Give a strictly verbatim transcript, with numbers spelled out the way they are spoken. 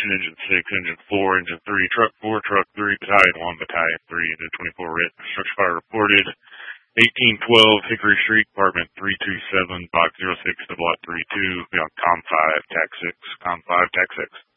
Station, Engine six, Engine four, Engine three, Truck four, Truck three, Battalion one, Battalion three, Engine twenty-four, written structure fire reported. eighteen twelve, Hickory Street, Apartment three two seven, Box zero six to Block three two, beyond Com five, Tac six, Com five, Tac six.